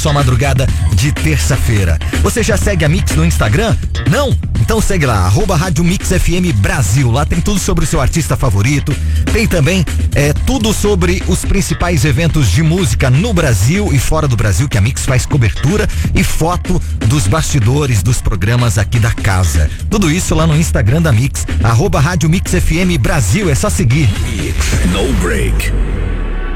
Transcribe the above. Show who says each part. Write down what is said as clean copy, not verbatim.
Speaker 1: sua madrugada de terça-feira. Você já segue a Mix no Instagram? Não? Então segue lá, @Rádio Mix FM Brasil. Lá tem tudo sobre o seu artista favorito. Tem também tudo sobre os principais eventos de música no Brasil e fora do Brasil, que a Mix faz cobertura, e foto dos bastidores dos programas aqui da casa. Tudo isso lá no Instagram da Mix, @Rádio Mix FM Brasil. É só seguir.
Speaker 2: Mix No Break.